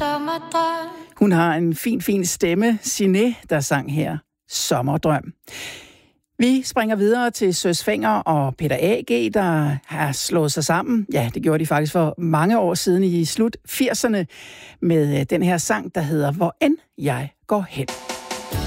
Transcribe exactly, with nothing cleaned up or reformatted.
sommerdrøm. Hun har en fin, fin stemme, Siné, der sang her Sommerdrøm. Vi springer videre til Søs Fenger og Peter A G, der har slået sig sammen. Ja, det gjorde de faktisk for mange år siden i slut firserne med den her sang, der hedder Hvor end jeg går hen.